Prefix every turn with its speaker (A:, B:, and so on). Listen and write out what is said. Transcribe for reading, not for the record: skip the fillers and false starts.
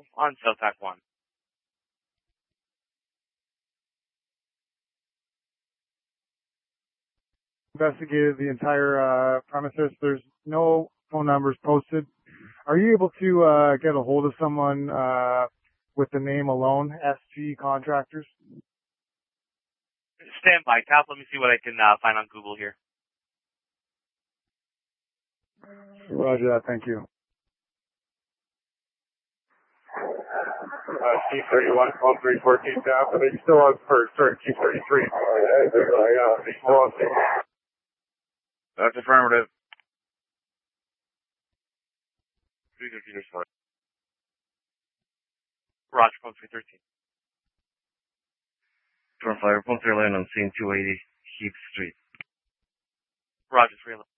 A: on South 1.
B: Investigated the entire premises. There's no phone numbers posted. Are you able to get a hold of someone with the name alone, SG Contractors?
A: Stand by, Cap. Let me see what I can find on Google here.
B: Roger that. Thank you.
C: T31, 1314 Cap. Are they still on for T33?
D: That's affirmative.
A: 313 or so. Roger, phone 313.
D: Turn fire, phone 3 line on scene 280 Heath Street.
A: Roger, 311.